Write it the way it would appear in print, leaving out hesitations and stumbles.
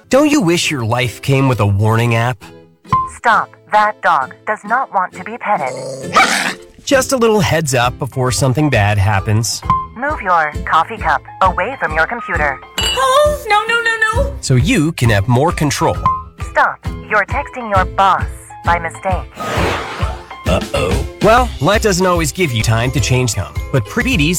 Don't you wish your life came with a warning app? Stop. That dog does not want to be petted. Just a little heads up before something bad happens. Move your coffee cup away from your computer. Oh, no, no, no, no. So you can have more control. Stop. You're texting your boss by mistake. Well, life doesn't always give you time to change them, but Prebeaties